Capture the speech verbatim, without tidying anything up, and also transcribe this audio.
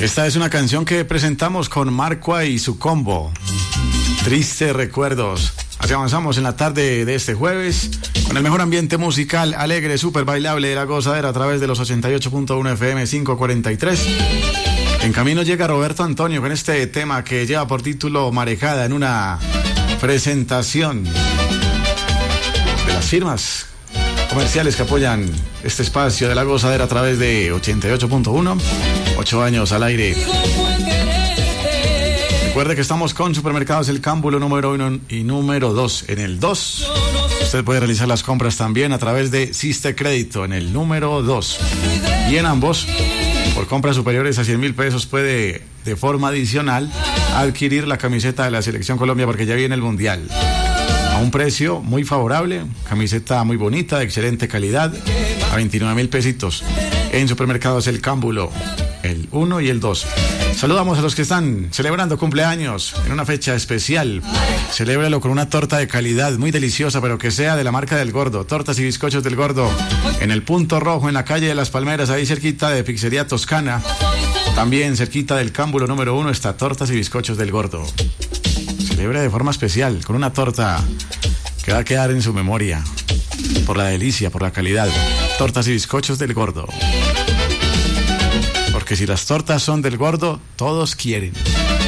Esta es una canción que presentamos con Marcua y su combo. Tristes recuerdos. Así avanzamos en la tarde de este jueves con el mejor ambiente musical, alegre, súper bailable de La Gozadera a través de los ochenta y ocho punto uno F M quinientos cuarenta y tres. En camino llega Roberto Antonio con este tema que lleva por título Marejada, en una presentación de las firmas comerciales que apoyan este espacio de La Gozadera a través de ochenta y ocho punto uno. Ocho años al aire. Recuerde que estamos con Supermercados El Cámbulo número uno y número dos. En el dos, usted puede realizar las compras también a través de Siste Crédito en el número dos. Y en ambos, por compras superiores a cien mil pesos, puede de forma adicional adquirir la camiseta de la Selección Colombia porque ya viene el Mundial. A un precio muy favorable, camiseta muy bonita, de excelente calidad, a veintinueve mil pesitos. En Supermercados El Cámbulo, el uno y el dos. Saludamos a los que están celebrando cumpleaños en una fecha especial. Celébralo con una torta de calidad muy deliciosa, pero que sea de la marca del Gordo. Tortas y bizcochos del Gordo en el Punto Rojo, en la calle de Las Palmeras, ahí cerquita de Pizzería Toscana. También cerquita del Cámbulo número uno está Tortas y Bizcochos del Gordo. Celebre de forma especial con una torta que va a quedar en su memoria por la delicia, por la calidad. Tortas y Bizcochos del Gordo. Porque si las tortas son del Gordo, todos quieren.